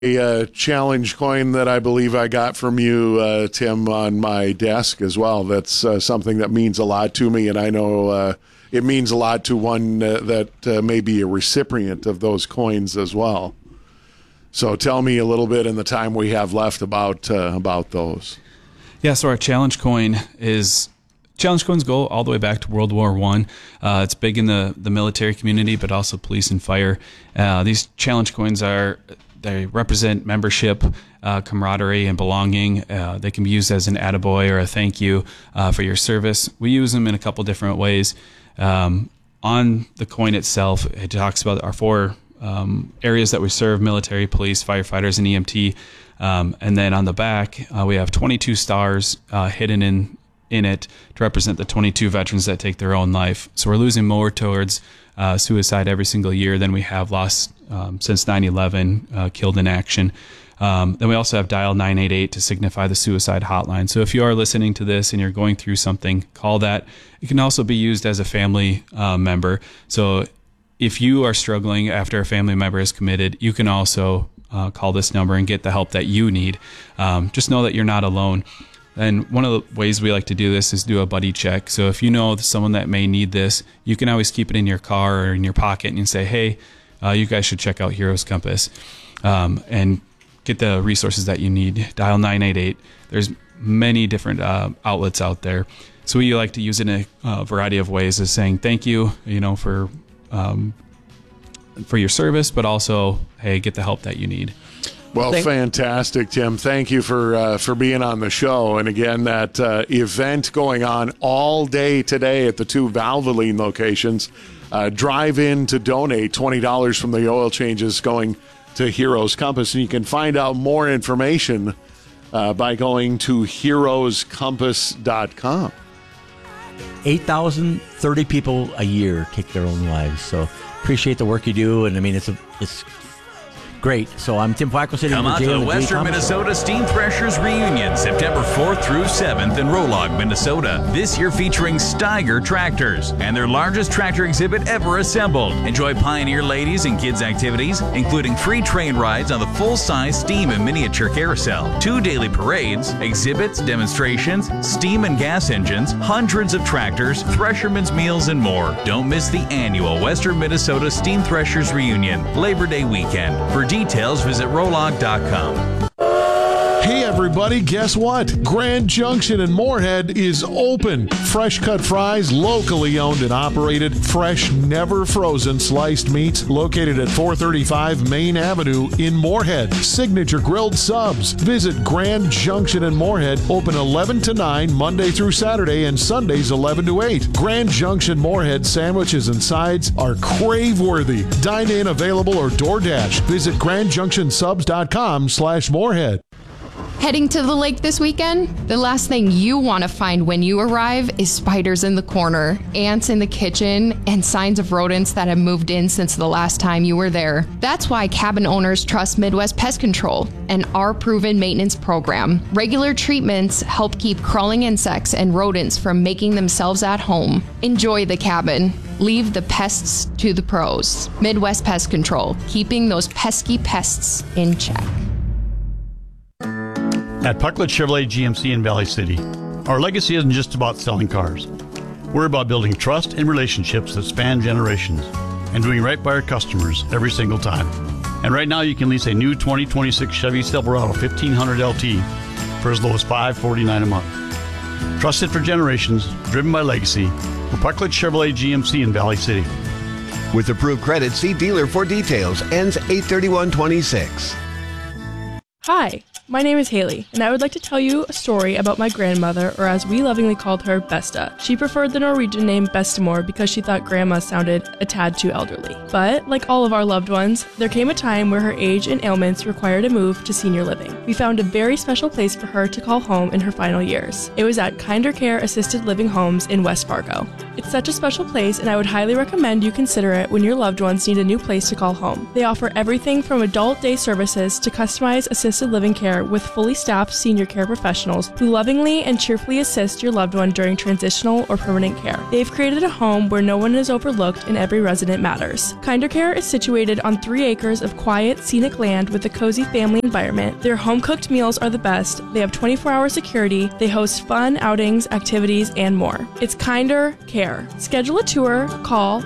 a challenge coin that I believe I got from you, Tim, on my desk as well. That's something that means a lot to me, and I know it means a lot to one that may be a recipient of those coins as well. So tell me a little bit in the time we have left about those. Yeah, so our challenge coins go all the way back to World War I. It's big in the military community, but also police and fire. These challenge coins they represent membership, camaraderie, and belonging. They can be used as an attaboy or a thank you for your service. We use them in a couple different ways. On the coin itself, it talks about our four areas that we serve: military, police, firefighters, and EMT. And then on the back, we have 22 stars hidden in it to represent the 22 veterans that take their own life. So we're losing more towards suicide every single year than we have lost since 9/11, killed in action. Then we also have dial 988 to signify the suicide hotline. So if you are listening to this and you're going through something, call that. It can also be used as a family member. So if you are struggling after a family member is committed, you can also call this number and get the help that you need. Just know that you're not alone. And one of the ways we like to do this is do a buddy check. So if you know someone that may need this, you can always keep it in your car or in your pocket and you say, hey, you guys should check out Heroes Compass and get the resources that you need. Dial 988. There's many different outlets out there. So we like to use it in a variety of ways, as saying thank you, for your service, but also, hey, get the help that you need. Well, fantastic, Tim. Thank you for being on the show. And again, that event going on all day today at the two Valvoline locations. Drive in to donate. $20 from the oil changes going to Heroes Compass. And you can find out more information by going to heroescompass.com. 8,030 people a year take their own lives. So appreciate the work you do. And I mean, it's great. So I'm Tim Flacco sitting in Come out to the Western Minnesota Steam Threshers Reunion, September 4th through 7th in Rolog, Minnesota. This year featuring Steiger tractors and their largest tractor exhibit ever assembled. Enjoy Pioneer ladies and kids activities, including free train rides on the full-size steam and miniature carousel, 2 daily parades, exhibits, demonstrations, steam and gas engines, hundreds of tractors, threshermen's meals, and more. Don't miss the annual Western Minnesota Steam Threshers Reunion, Labor Day weekend. For details, visit rolog.com. Hey everybody, guess what? Grand Junction in Moorhead is open. Fresh cut fries, locally owned and operated, fresh, never frozen sliced meats, located at 435 Main Avenue in Moorhead. Signature grilled subs. Visit Grand Junction in Moorhead, open 11 to 9 Monday through Saturday and Sundays 11 to 8. Grand Junction Moorhead sandwiches and sides are crave-worthy. Dine in, available, or DoorDash. Visit grandjunctionsubs.com/Moorhead. Heading to the lake this weekend? The last thing you want to find when you arrive is spiders in the corner, ants in the kitchen, and signs of rodents that have moved in since the last time you were there. That's why cabin owners trust Midwest Pest Control and our proven maintenance program. Regular treatments help keep crawling insects and rodents from making themselves at home. Enjoy the cabin. Leave the pests to the pros. Midwest Pest Control, keeping those pesky pests in check. At Pucklet Chevrolet GMC in Valley City, our legacy isn't just about selling cars. We're about building trust and relationships that span generations and doing right by our customers every single time. And right now you can lease a new 2026 Chevy Silverado 1500 LT for as low as $549 a month. Trusted for generations, driven by legacy, we're Pucklet Chevrolet GMC in Valley City. With approved credit, see dealer for details. Ends 8/31/26. Hi, my name is Haley, and I would like to tell you a story about my grandmother, or as we lovingly called her, Besta. She preferred the Norwegian name Bestemor because she thought grandma sounded a tad too elderly. But, like all of our loved ones, there came a time where her age and ailments required a move to senior living. We found a very special place for her to call home in her final years. It was at Kinder Care Assisted Living Homes in West Fargo. It's such a special place, and I would highly recommend you consider it when your loved ones need a new place to call home. They offer everything from adult day services to customized assisted living care Care with fully staffed senior care professionals who lovingly and cheerfully assist your loved one during transitional or permanent care. They've created a home where no one is overlooked and every resident matters. Kinder Care is situated on 3 acres of quiet, scenic land with a cozy family environment. Their home-cooked meals are the best. They have 24-hour security. They host fun outings, activities, and more. It's Kinder Care. Schedule a tour. Call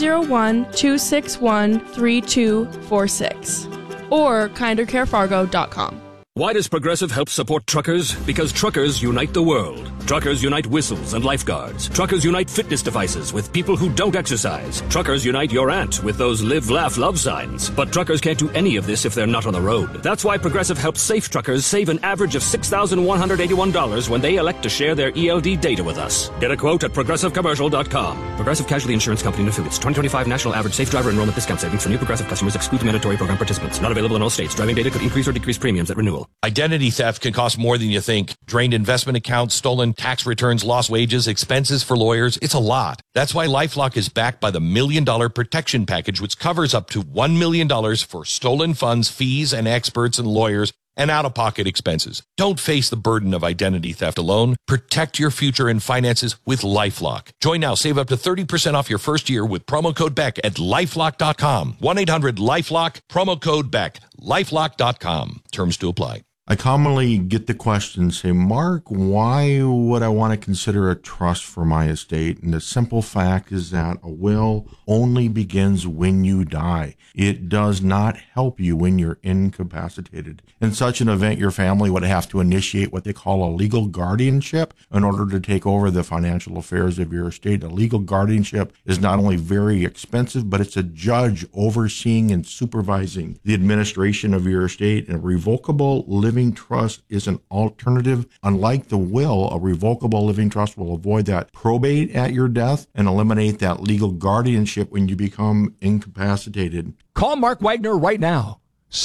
701-261-3246 or kindercarefargo.com. Why does Progressive help support truckers? Because truckers unite the world. Truckers unite whistles and lifeguards. Truckers unite fitness devices with people who don't exercise. Truckers unite your aunt with those live, laugh, love signs. But truckers can't do any of this if they're not on the road. That's why Progressive helps safe truckers save an average of $6,181 when they elect to share their ELD data with us. Get a quote at ProgressiveCommercial.com. Progressive Casualty Insurance Company and Affiliates. 2025 National Average Safe Driver Enrollment Discount Savings for new Progressive customers excludes mandatory program participants. Not available in all states. Driving data could increase or decrease premiums at renewal. Identity theft can cost more than you think. Drained investment accounts, stolen tax returns, lost wages, expenses for lawyers. It's a lot. That's why LifeLock is backed by the $1 Million Protection Package, which covers up to $1 million for stolen funds, fees, and experts and lawyers and out-of-pocket expenses. Don't face the burden of identity theft alone. Protect your future and finances with LifeLock. Join now. Save up to 30% off your first year with promo code BECK at LifeLock.com. 1-800-LifeLock, promo code BECK, LifeLock.com. Terms to apply. I commonly get the question, say, Mark, why would I want to consider a trust for my estate? And the simple fact is that a will only begins when you die. It does not help you when you're incapacitated. In such an event, your family would have to initiate what they call a legal guardianship in order to take over the financial affairs of your estate. A legal guardianship is not only very expensive, but it's a judge overseeing and supervising the administration of your estate. And a revocable living trust is an alternative. Unlike the will, a revocable living trust will avoid that probate at your death and eliminate that legal guardianship when you become incapacitated. Call Mark Wagner right now,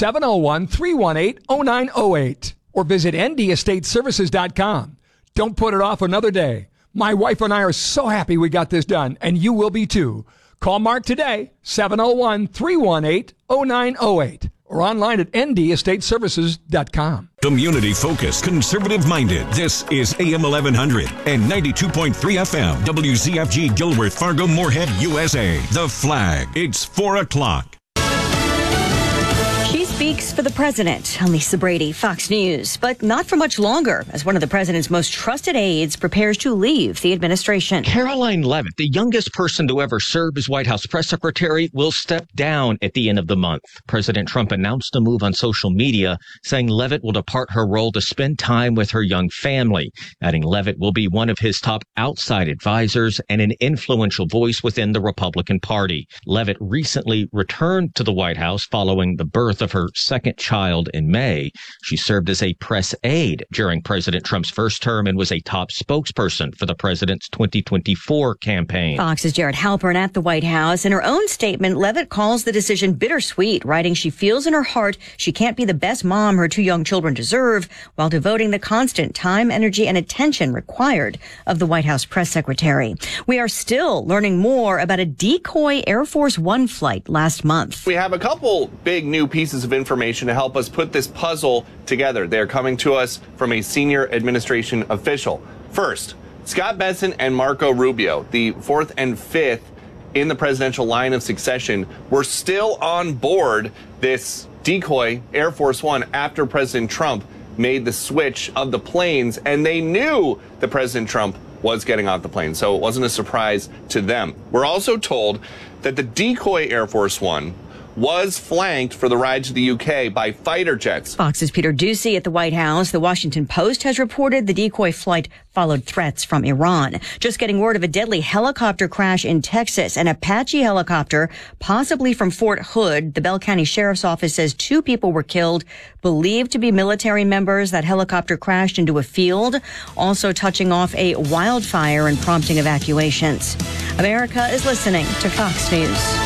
701-318-0908, or visit ndestateservices.com. Don't put it off another day. My wife and I are so happy we got this done, and you will be too. Call Mark today, 701-318-0908. or online at ndestateservices.com. Community-focused, conservative-minded. This is AM 1100 and 92.3 FM. WZFG Gilworth, Fargo, Moorhead, USA. The Flag. It's 4 o'clock. She speaks for the president. I'm Lisa Brady, Fox News, but not for much longer, as one of the president's most trusted aides prepares to leave the administration. Caroline Leavitt, the youngest person to ever serve as White House press secretary, will step down at the end of the month. President Trump announced the move on social media, saying Leavitt will depart her role to spend time with her young family, adding Leavitt will be one of his top outside advisors and an influential voice within the Republican Party. Leavitt recently returned to the White House following the birth of her second child in May. She served as a press aide during President Trump's first term and was a top spokesperson for the president's 2024 campaign. Fox's Jared Halpern at the White House. In her own statement, Leavitt calls the decision bittersweet, writing she feels in her heart she can't be the best mom her 2 young children deserve while devoting the constant time, energy, and attention required of the White House press secretary. We are still learning more about a decoy Air Force One flight last month. We have a couple big new pieces of information to help us put this puzzle together. They're coming to us from a senior administration official. First, Scott Bessent and Marco Rubio, the 4th and 5th in the presidential line of succession, were still on board this decoy Air Force One after President Trump made the switch of the planes, and they knew that President Trump was getting off the plane, so it wasn't a surprise to them. We're also told that the decoy Air Force One was flanked for the ride to the UK by fighter jets. Fox's Peter Doocy at the White House. The Washington Post has reported the decoy flight followed threats from Iran. Just getting word of a deadly helicopter crash in Texas. An Apache helicopter, possibly from Fort Hood. The Bell County Sheriff's Office says 2 people were killed, believed to be military members. That helicopter crashed into a field, also touching off a wildfire and prompting evacuations. America is listening to Fox News.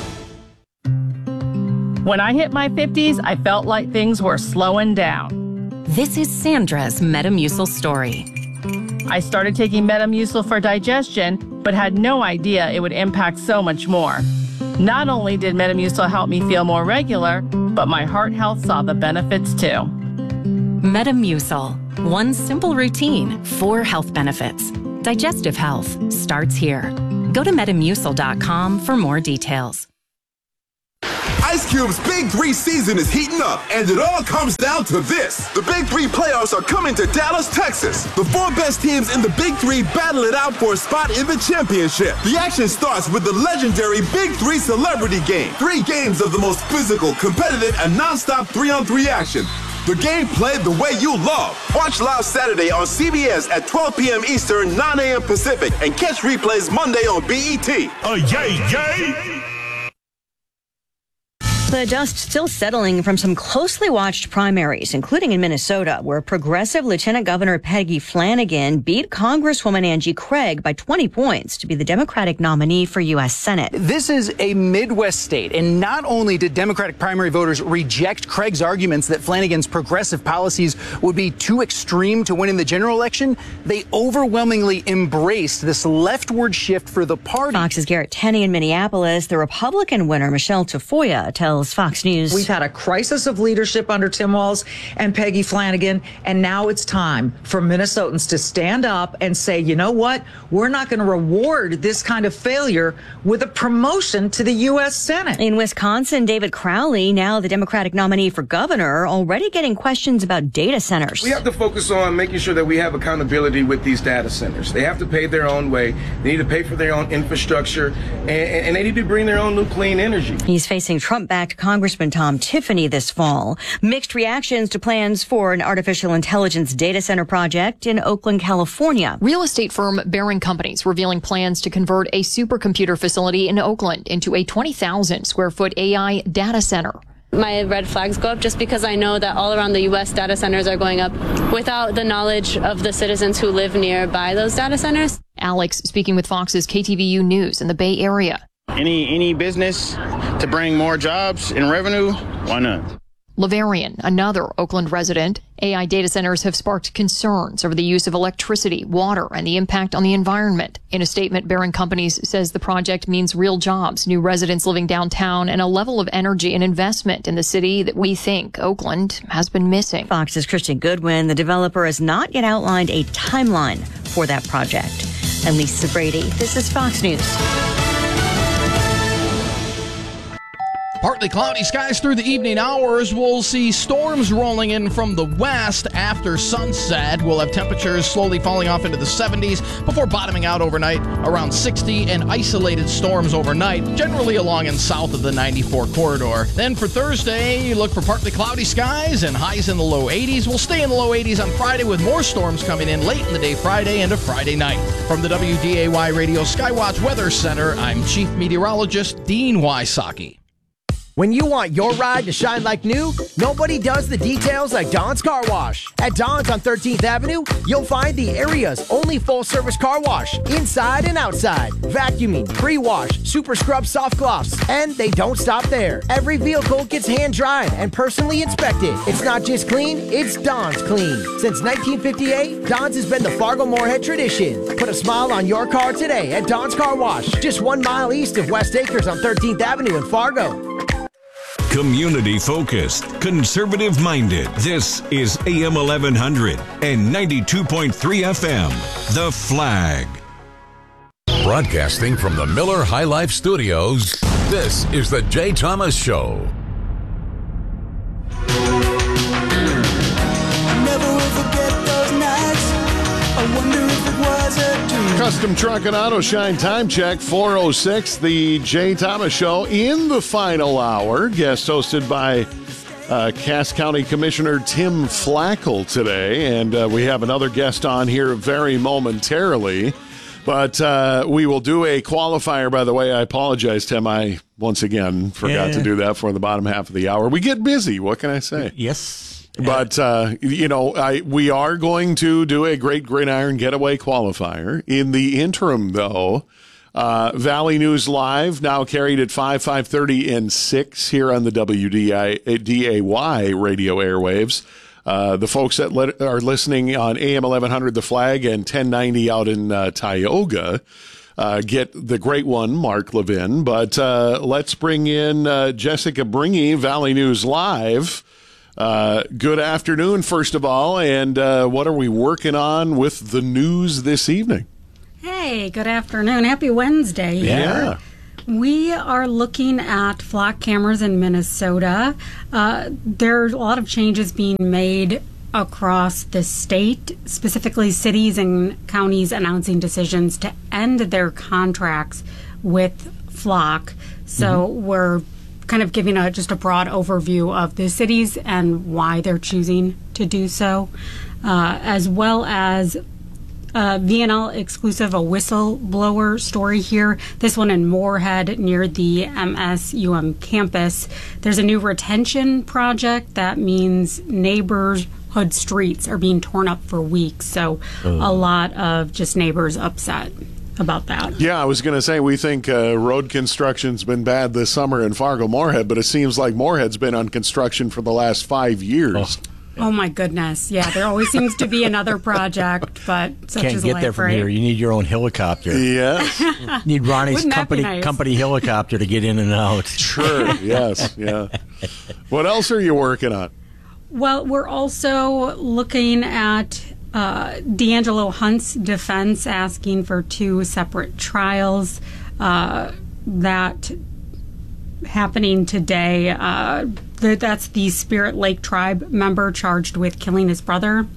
When I hit my 50s, I felt like things were slowing down. This is Sandra's Metamucil story. I started taking Metamucil for digestion, but had no idea it would impact so much more. Not only did Metamucil help me feel more regular, but my heart health saw the benefits too. Metamucil. One simple routine, 4 health benefits. Digestive health starts here. Go to Metamucil.com for more details. Ice Cube's Big 3 season is heating up, and it all comes down to this. The Big 3 playoffs are coming to Dallas, Texas. The 4 best teams in the Big 3 battle it out for a spot in the championship. The action starts with the legendary Big 3 Celebrity Game. 3 games of the most physical, competitive, and non-stop 3-on-3 action. The game played the way you love. Watch live Saturday on CBS at 12 p.m. Eastern, 9 a.m. Pacific, and catch replays Monday on BET. Yay! The dust still settling from some closely watched primaries, including in Minnesota, where progressive Lieutenant Governor Peggy Flanagan beat Congresswoman Angie Craig by 20 points to be the Democratic nominee for U.S. Senate. This is a Midwest state, and not only did Democratic primary voters reject Craig's arguments that Flanagan's progressive policies would be too extreme to win in the general election, they overwhelmingly embraced this leftward shift for the party. Fox's Garrett Tenney in Minneapolis. The Republican winner, Michelle Tafoya, tells Fox News. We've had a crisis of leadership under Tim Walz and Peggy Flanagan, and now it's time for Minnesotans to stand up and say, you know what? We're not going to reward this kind of failure with a promotion to the U.S. Senate. In Wisconsin, David Crowley, now the Democratic nominee for governor, already getting questions about data centers. We have to focus on making sure that we have accountability with these data centers. They have to pay their own way. They need to pay for their own infrastructure, and they need to bring their own new clean energy. He's facing Trump-backed Congressman Tom Tiffany this fall. Mixed reactions to plans for an artificial intelligence data center project in Oakland, California. Real estate firm Barron Companies revealing plans to convert a supercomputer facility in Oakland into a 20,000 square foot AI data center. My red flags go up just because I know that all around the U.S. data centers are going up without the knowledge of the citizens who live nearby those data centers. Alex speaking with Fox's KTVU News in the Bay Area. Any business to bring more jobs and revenue, why not? Lavarian, another Oakland resident. AI data centers have sparked concerns over the use of electricity, water, and the impact on the environment. In a statement, Barron Companies says the project means real jobs, new residents living downtown, and a level of energy and investment in the city that we think Oakland has been missing. Fox's Christian Goodwin, the developer, has not yet outlined a timeline for that project. I'm Lisa Brady. This is Fox News. Partly cloudy skies through the evening hours. We'll see storms rolling in from the west after sunset. We'll have temperatures slowly falling off into the 70s before bottoming out overnight around 60, and isolated storms overnight, generally along and south of the 94 corridor. Then for Thursday, look for partly cloudy skies and highs in the low 80s. We'll stay in the low 80s on Friday with more storms coming in late in the day Friday into Friday night. From the WDAY Radio Skywatch Weather Center, I'm Chief Meteorologist Dean Wysocki. When you want your ride to shine like new, nobody does the details like Don's Car Wash. At Don's on 13th Avenue, you'll find the area's only full-service car wash, inside and outside. Vacuuming, pre-wash, super scrub soft gloss. And they don't stop there. Every vehicle gets hand-dried and personally inspected. It's not just clean, it's Don's clean. Since 1958, Don's has been the Fargo-Moorhead tradition. Put a smile on your car today at Don's Car Wash, just 1 mile east of West Acres on 13th Avenue in Fargo. Community focused, conservative minded. This is AM 1100 and 92.3 FM. The Flag. Broadcasting from the Miller High Life Studios, this is the Jay Thomas Show. Never will forget those nights. I wonder if it was a dream. Custom Truck and Auto Shine time check 4:06. The Jay Thomas Show in the final hour. Guest hosted by Cass County Commissioner Tim Flackel today. And we have another guest on here very momentarily. But we will do a qualifier, by the way. I apologize, Tim. I, once again, forgot to do that for the bottom half of the hour. We get busy. What can I say? Yes. But, we are going to do a Great Gridiron Getaway qualifier. In the interim, though, Valley News Live, now carried at 5, 5:30, and 6 here on the WDAY radio airwaves. The folks that are listening on AM 1100 The Flag and 1090 out in Tioga get the great one, Mark Levin. But let's bring in Jessica Bringy, Valley News Live. Good afternoon, first of all, and what are we working on with the news this evening? Hey, good afternoon. Happy Wednesday. Yeah. We are looking at flock cameras in Minnesota. There's a lot of changes being made across the state, specifically cities and counties announcing decisions to end their contracts with flock. So we're kind of giving just a broad overview of the cities and why they're choosing to do so, as well as VNL exclusive, a whistleblower story here. This one in Moorhead near the MSUM campus. There's a new retention project that means neighborhood streets are being torn up for weeks. So a lot of just neighbors upset about that. Yeah, I was going to say, we think road construction's been bad this summer in Fargo-Moorhead, but it seems like Moorhead's been on construction for the last 5 years. Oh my goodness. Yeah, there always seems to be another project, but such Can't is get life, there from right? here. You need your own helicopter. Yes. Need Ronnie's Wouldn't that be company nice? helicopter to get in and out. Sure, yes, yeah. What else are you working on? Well, we're also looking at D'Angelo Hunt's defense asking for 2 separate trials that happening today. That's the Spirit Lake Tribe member charged with killing his brother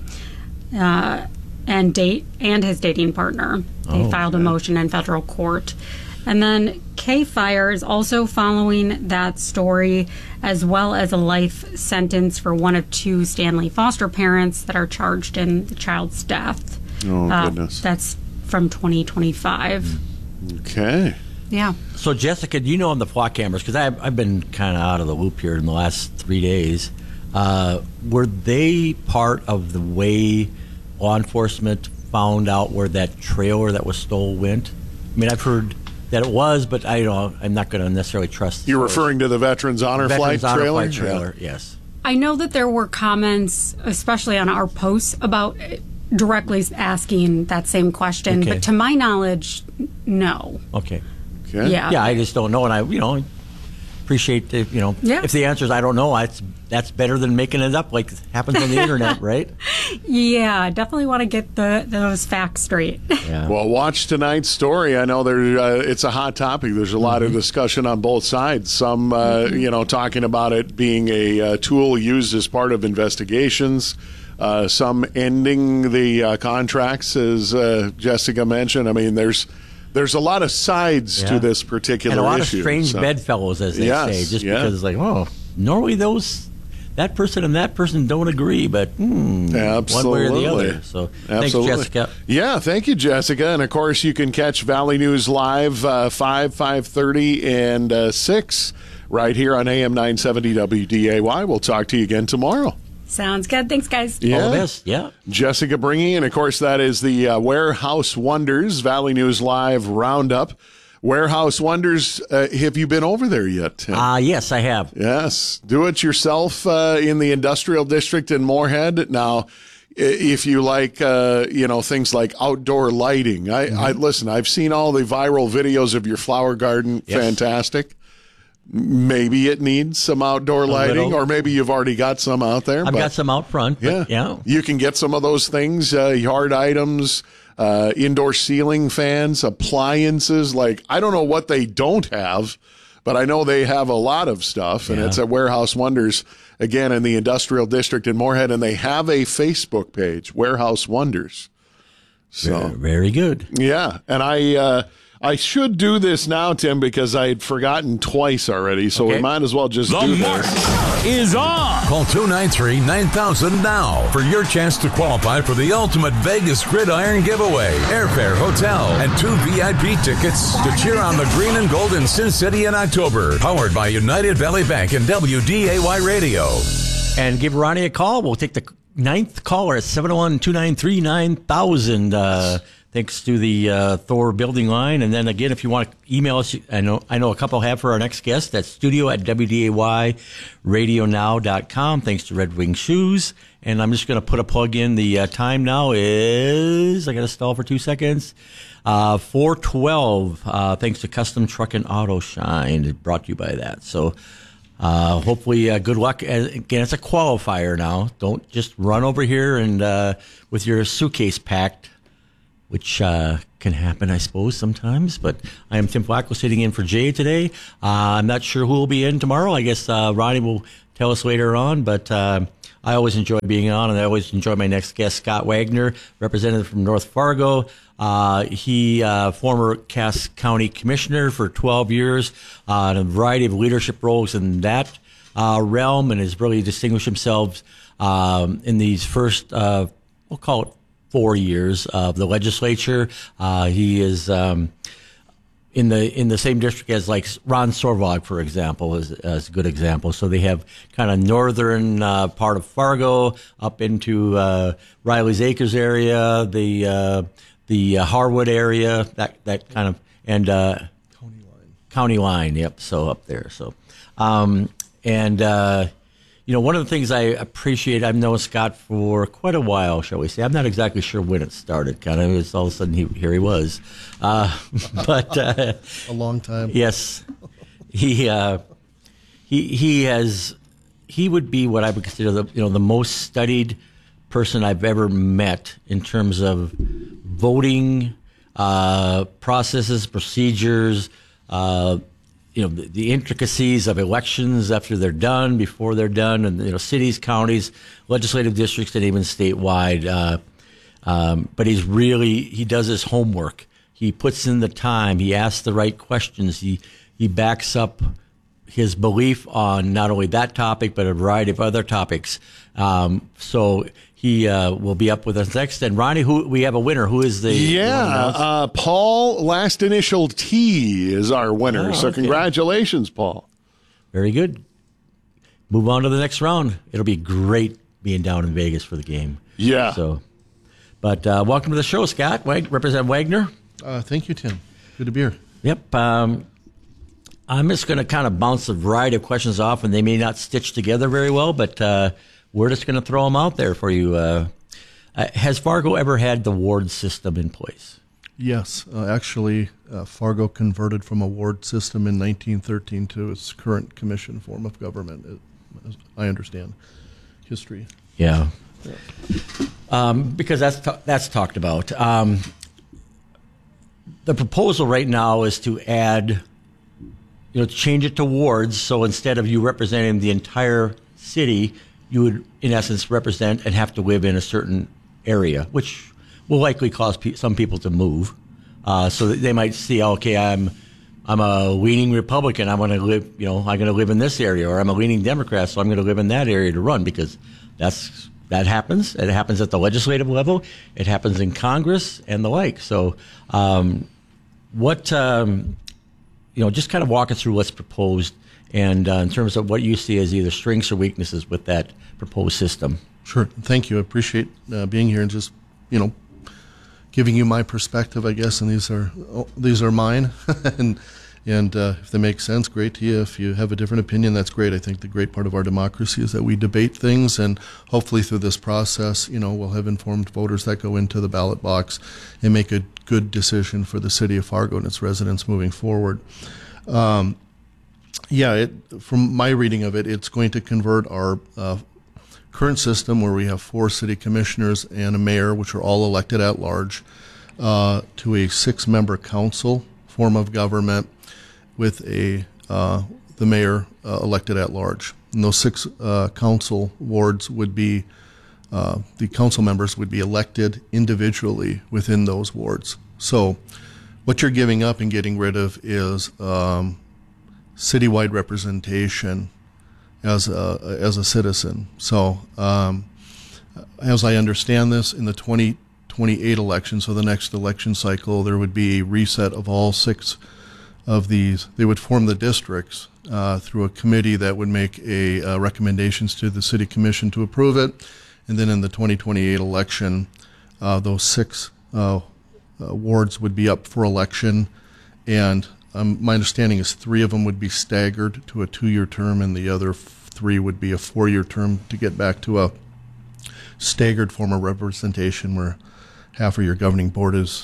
and his dating partner. They filed a motion in federal court. And then K-Fire is also following that story, as well as a life sentence for one of 2 Stanley foster parents that are charged in the child's death. Oh, goodness. That's from 2025. Okay. Yeah. So, Jessica, do you know on the flock cameras, because I've been kind of out of the loop here in the last 3 days, were they part of the way law enforcement found out where that trailer that was stolen went? I mean, I've heard that it was, but I'm not going to necessarily trust. You're referring to the Veterans Honor Flight trailer? Trailer, yes. I know that there were comments, especially on our posts, about directly asking that same question, Okay. but to my knowledge, no. Okay. Yeah. Yeah, I just don't know, and I appreciate if the answer is I don't know, that's better than making it up like happens on the internet, right? Yeah, definitely want to get those facts straight. Yeah. Well, watch tonight's story. I know it's a hot topic. There's a lot of discussion on both sides. Some, talking about it being a tool used as part of investigations. Some ending the contracts, as Jessica mentioned. I mean, there's a lot of sides to this particular issue. And a lot of strange bedfellows, as they say, just because it's like, normally that person and that person don't agree, but one way or the other. So thanks, Jessica. Yeah, thank you, Jessica. And, of course, you can catch Valley News Live 5:30, and 6 right here on AM 970 WDAY. We'll talk to you again tomorrow. Sounds good. Thanks, guys. Yeah. All the best. Yeah. Jessica Bringy, and of course that is the Warehouse Wonders Valley News Live Roundup. Warehouse Wonders, have you been over there yet, Tim? Yes, I have. Yes. Do it yourself in the industrial district in Moorhead. Now, if you like, things like outdoor lighting, I listen, I've seen all the viral videos of your flower garden. Yes. Fantastic. Maybe it needs some outdoor lighting, or maybe you've already got some out there. I've got some out front. Yeah. You can get some of those things, yard items, indoor ceiling fans, appliances. Like, I don't know what they don't have, but I know they have a lot of stuff, and it's at Warehouse Wonders, again, in the industrial district in Moorhead, and they have a Facebook page, Warehouse Wonders. So very good. Yeah, and I should do this now, Tim, because I had forgotten twice already, so we might as well just do this. Is on. Call 293-9000 now for your chance to qualify for the ultimate Vegas Gridiron giveaway. Airfare, hotel, and 2 VIP tickets to cheer on the green and gold in Sin City in October. Powered by United Valley Bank and WDAY Radio. And give Ronnie a call. We'll take the 9th caller at 701-293-9000. Thanks to the Thor building line. And then again, if you want to email us, I know a couple have for our next guest. That's studio@WDAYradionow.com. Thanks to Red Wing Shoes. And I'm just going to put a plug in. The time now is, I got to stall for 2 seconds, 4:12. Thanks to Custom Truck and Auto Shine. Brought to you by that. So hopefully, good luck. Again, it's a qualifier now. Don't just run over here and with your suitcase packed, which can happen, I suppose, sometimes. But I am Tim Flacco sitting in for Jay today. I'm not sure who will be in tomorrow. I guess Ronnie will tell us later on. But I always enjoy being on, and I always enjoy my next guest, Scott Wagner, representative from North Fargo. He former Cass County Commissioner for 12 years, in a variety of leadership roles in that realm, and has really distinguished himself in these first, we'll call it 4 years of the legislature. He is in the same district as like Ron Sorvog, for example, is a good example. So they have kind of northern part of Fargo up into Riley's Acres area, the Harwood area, that kind of, and County Line, yep. So up there. So one of the things I appreciate, I've known Scott for quite a while, shall we say. I'm not exactly sure when it started. Kind of, it's all of a sudden here he was, but a long time. Yes, he would be what I would consider the most studied person I've ever met in terms of voting processes, procedures. The intricacies of elections after they're done, before they're done, and cities, counties, legislative districts, and even statewide. But he does his homework. He puts in the time. He asks the right questions. He backs up his belief on not only that topic but a variety of other topics. So he will be up with us next. And Ronnie, we have a winner. Who is the Paul, last initial T is our winner. So congratulations, Paul. Very good. Move on to the next round. It'll be great being down in Vegas for the game. Yeah. But welcome to the show, Scott. Representative Wagner. Thank you, Tim. Good to be here. Yep. I'm just going to kind of bounce a variety of questions off, and they may not stitch together very well, but we're just going to throw them out there for you. Has Fargo ever had the ward system in place? Yes. Actually, Fargo converted from a ward system in 1913 to its current commission form of government, as I understand history. Yeah. Because that's talked about. The proposal right now is to add, change it to wards. So instead of you representing the entire city, you would, in essence, represent and have to live in a certain area, which will likely cause some people to move. So that they might see, okay, I'm a leaning Republican. I'm going to live, I'm going to live in this area, or I'm a leaning Democrat, so I'm going to live in that area to run, because that happens. It happens at the legislative level. It happens in Congress and the like. So, just kind of walk us through what's proposed, and in terms of what you see as either strengths or weaknesses with that proposed system. Sure. Thank you. I appreciate being here and just, giving you my perspective, I guess, and these are mine. and if they make sense, great to you. If you have a different opinion, that's great. I think the great part of our democracy is that we debate things, and hopefully through this process, we'll have informed voters that go into the ballot box and make a good decision for the city of Fargo and its residents moving forward. From my reading of it, it's going to convert our current system, where we have 4 city commissioners and a mayor, which are all elected at large, to a 6-member council form of government with the mayor elected at large. And those 6 council wards would be, the council members would be elected individually within those wards. So what you're giving up and getting rid of is citywide representation as a citizen. So as I understand this, in the 2028 election, so the next election cycle, there would be a reset of all 6 of these. They would form the districts through a committee that would make recommendations to the city commission to approve it. And then in the 2028 election, those 6 wards would be up for election. And my understanding is 3 of them would be staggered to a 2-year term, and the other 3 would be a 4-year term, to get back to a staggered form of representation where half of your governing board is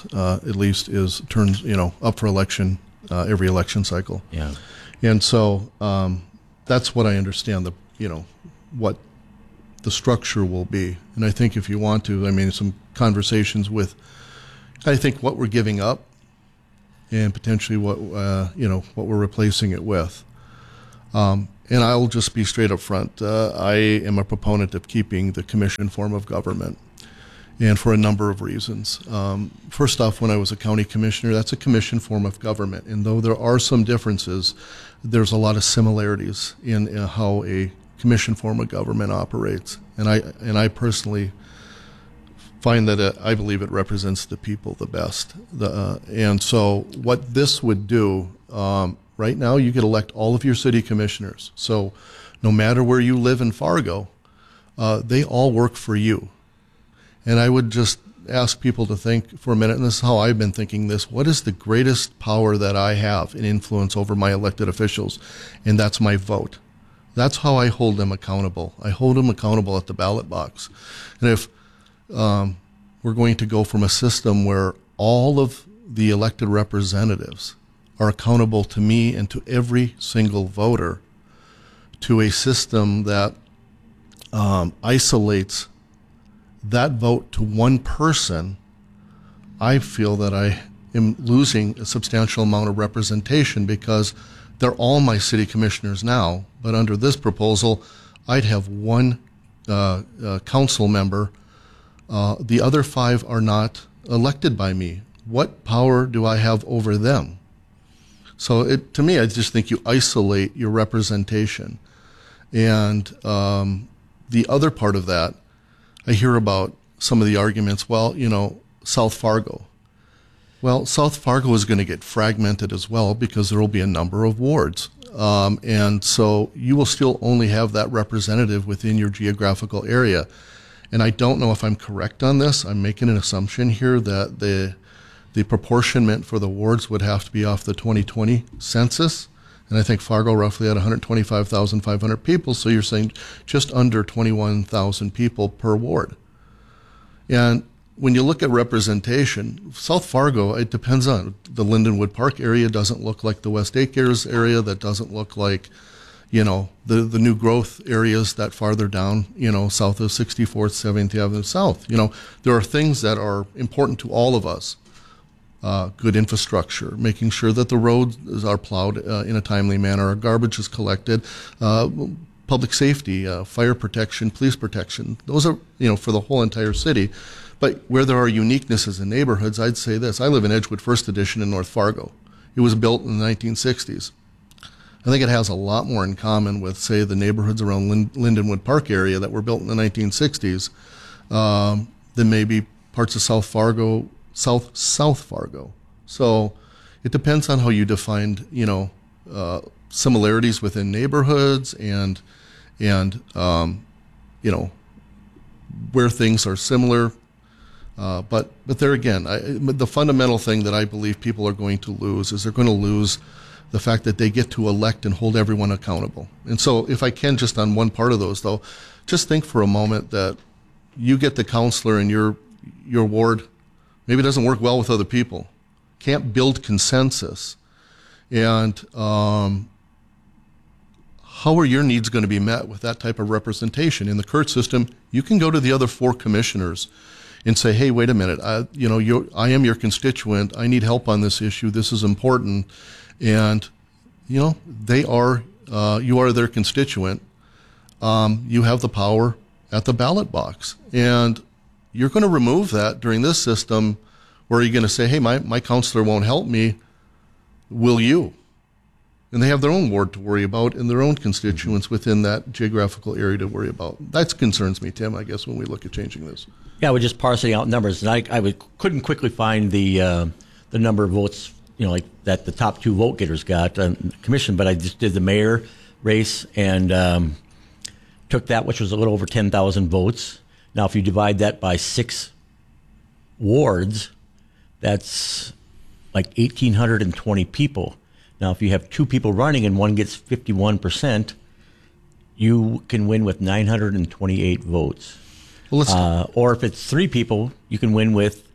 turns up for election every election cycle. Yeah. And so that's what I understand what the structure will be. And I think if you want to, some conversations with, I think what we're giving up and potentially what we're replacing it with. And I'll just be straight up front. I am a proponent of keeping the commission form of government, and for a number of reasons. First off, when I was a county commissioner, that's a commission form of government. And though there are some differences, there's a lot of similarities in how a commission form of government operates. And I personally find that I believe it represents the people the best. And so what this would do, right now you could elect all of your city commissioners. So no matter where you live in Fargo, they all work for you. And I would just ask people to think for a minute, and this is how I've been thinking this, what is the greatest power that I have in influence over my elected officials? And that's my vote. That's how I hold them accountable. I hold them accountable at the ballot box. And if we're going to go from a system where all of the elected representatives are accountable to me and to every single voter, to a system that isolates that vote to one person, I feel that I am losing a substantial amount of representation, because they're all my city commissioners now, but under this proposal, I'd have one council member. The other 5 are not elected by me. What power do I have over them? So to me, I just think you isolate your representation. And the other part of that, I hear about some of the arguments, South Fargo. Well, South Fargo is going to get fragmented as well, because there will be a number of wards. And so you will still only have that representative within your geographical area. And I don't know if I'm correct on this. I'm making an assumption here that the proportionment for the wards would have to be off the 2020 census. And I think Fargo roughly had 125,500 people. So you're saying just under 21,000 people per ward. And when you look at representation, South Fargo, it depends on the Lindenwood Park area. Doesn't look like the West Acres area. That doesn't look like, the new growth areas that farther down, south of 64th, 70th Avenue South. There are things that are important to all of us. Good infrastructure, making sure that the roads are plowed in a timely manner, our garbage is collected, public safety, fire protection, police protection. Those are, for the whole entire city. But where there are uniquenesses in neighborhoods, I'd say this. I live in Edgewood First Edition in North Fargo. It was built in the 1960s. I think it has a lot more in common with, say, the neighborhoods around Lindenwood Park area that were built in the 1960s than maybe parts of South Fargo. So it depends on how you defined, similarities within neighborhoods and where things are similar. But there again, the fundamental thing that I believe people are going to lose is they're going to lose the fact that they get to elect and hold everyone accountable. And so if I can, just on one part of those, though, just think for a moment that you get the counselor in your ward, maybe it doesn't work well with other people, can't build consensus. And how are your needs going to be met with that type of representation? In the current system, you can go to the other 4 commissioners and say, hey, wait a minute, I am your constituent. I need help on this issue. This is important. And, you are their constituent. You have the power at the ballot box. And you're going to remove that during this system where you're going to say, hey, my counselor won't help me. Will you? And they have their own ward to worry about and their own constituents within that geographical area to worry about. That concerns me, Tim, I guess, when we look at changing this. Yeah, we're just parsing out numbers. And I couldn't quickly find the number of votes, like that the top 2 vote getters got on the commission, but I just did the mayor race and took that, which was a little over 10,000 votes. Now, if you divide that by 6 wards, that's like 1,820 people. Now, if you have 2 people running and one gets 51%, you can win with 928 votes. Well, or if it's 3 people, you can win with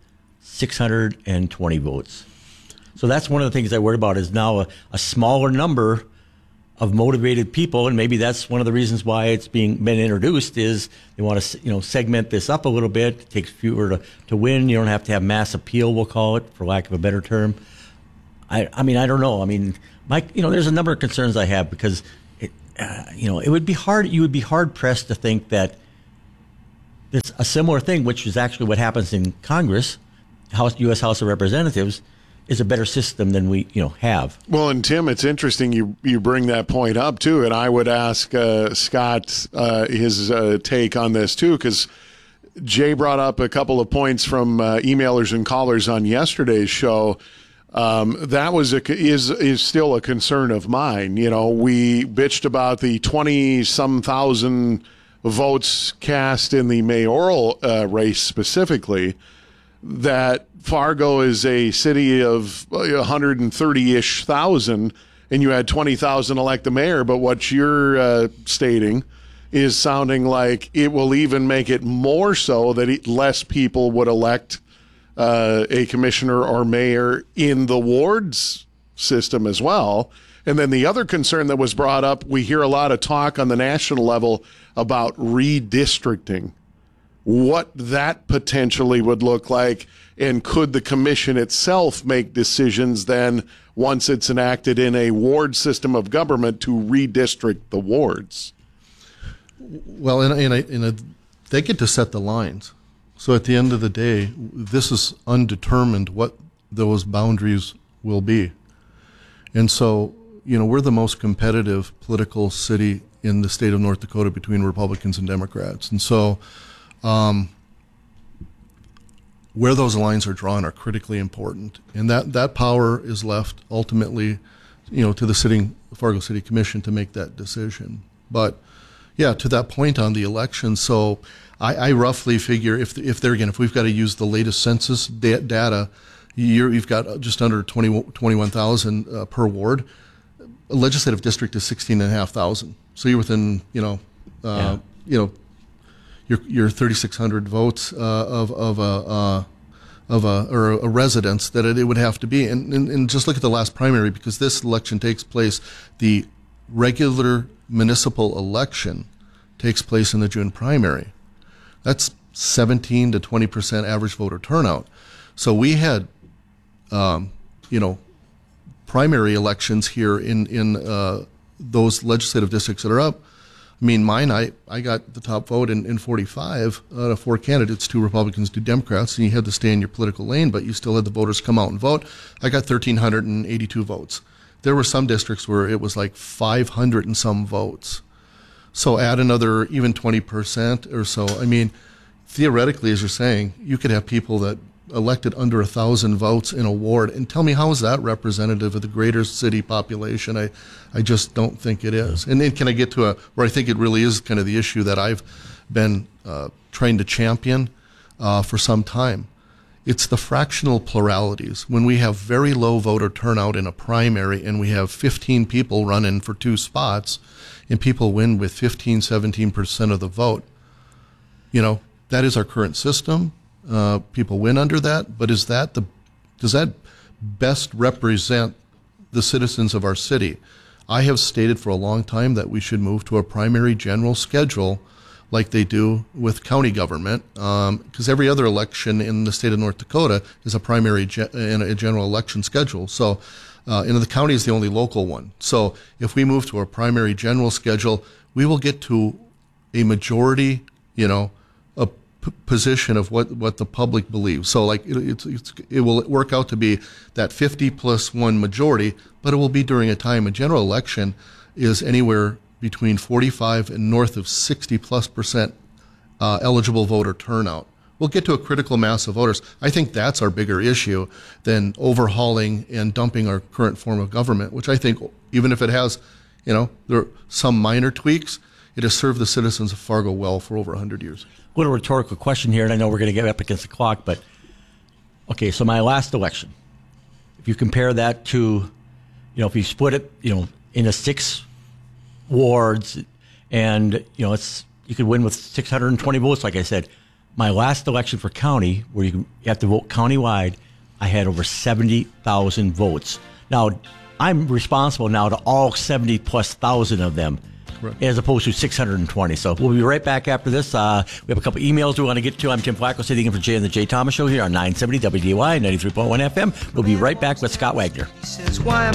620 votes. So that's one of the things I worry about is now a smaller number of motivated people, and maybe that's one of the reasons why it's been introduced, is they want to segment this up a little bit. It takes fewer to win. You don't have to have mass appeal, we'll call it, for lack of a better term. I mean, I don't know. I mean, Mike, there's a number of concerns I have, because it would be hard. You would be hard pressed to think that it's a similar thing, which is actually what happens in Congress, U.S. House of Representatives, is a better system than we have. Well, and Tim, it's interesting you bring that point up too, and I would ask Scott his take on this too, because Jay brought up a couple of points from emailers and callers on yesterday's show. That was is still a concern of mine. We bitched about the 20-some thousand votes cast in the mayoral race specifically. That Fargo is a city of 130-ish thousand, and you had 20,000 elect the mayor. But what you're stating is sounding like it will even make it more so that less people would elect a commissioner or mayor in the wards system as well. And then the other concern that was brought up, we hear a lot of talk on the national level about redistricting, what that potentially would look like, and could the commission itself make decisions then once it's enacted in a ward system of government to redistrict the wards? Well, they get to set the lines. So at the end of the day, this is undetermined what those boundaries will be. And so, we're the most competitive political city in the state of North Dakota between Republicans and Democrats. And so where those lines are drawn are critically important. And that power is left ultimately, to the Fargo City Commission to make that decision. But yeah, to that point on the election, so I roughly figure if we've got to use the latest census data, you've got just under 21,000 per ward. A legislative district is 16,500. So you're within, your 3,600 votes of a residence that it would have to be. And just look at the last primary, because this election takes place, the regular municipal election takes place in the June primary. That's 17 to 20% average voter turnout. So we had, primary elections here in those legislative districts that are up. I mean, mine, I got the top vote in 45 out of 4 candidates, 2 Republicans, 2 Democrats, and you had to stay in your political lane, but you still had the voters come out and vote. I got 1,382 votes. There were some districts where it was like 500 and some votes. So add another even 20% or so. I mean, theoretically, as you're saying, you could have people that elected under 1,000 votes in a ward. And tell me, how is that representative of the greater city population? I just don't think it is. And then can I get to where I think it really is kind of the issue that I've been trying to champion for some time. It's the fractional pluralities. When we have very low voter turnout in a primary and we have 15 people running for 2 spots and people win with 15, 17% of the vote, that is our current system. People win under that, but does that best represent the citizens of our city? I have stated for a long time that we should move to a primary general schedule like they do with county government, because every other election in the state of North Dakota is a primary and a general election schedule. So, the county is the only local one. So if we move to a primary general schedule, we will get to a majority, position of what the public believes. So like it will work out to be that 50+1 majority, but it will be during a time. A general election is anywhere between 45 and north of 60+% eligible voter turnout. We'll get to a critical mass of voters. I think that's our bigger issue than overhauling and dumping our current form of government, which I think, even if it has, there are some minor tweaks, it has served the citizens of Fargo well for over 100 years. A little rhetorical question here, and I know we're going to get up against the clock, but okay, so my last election, if you compare that to, if you split it, into 6 wards, and, you could win with 620 votes, like I said. My last election for county, where you have to vote countywide, I had over 70,000 votes. Now, I'm responsible now to all 70+ thousand of them. Correct. As opposed to 620. So we'll be right back after this. We have a couple emails we want to get to. I'm Tim Flacco, sitting in for Jay and the Jay Thomas Show here on 970 WDY 93.1 FM. We'll be right back with Scott Wagner.